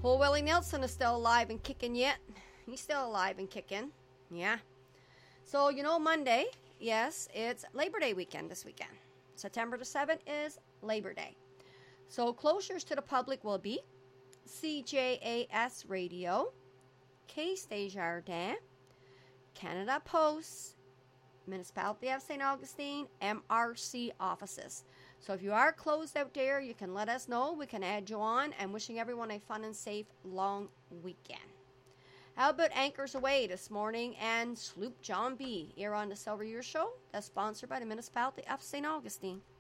Poor Willie Nelson is still alive and kicking yet. He's still alive and kicking. Yeah. So, Monday, yes, it's Labor Day weekend this weekend. September the 7th is Labor Day. So closures to the public will be CJAS Radio, Caisse des Jardins, Canada Post, Municipality of St. Augustine, MRC offices. So if you are closed out there, you can let us know. We can add you on, and wishing everyone a fun and safe long weekend. How about Anchors Away this morning and Sloop John B. here on the Silver Year Show? That's sponsored by the Municipality of St. Augustine.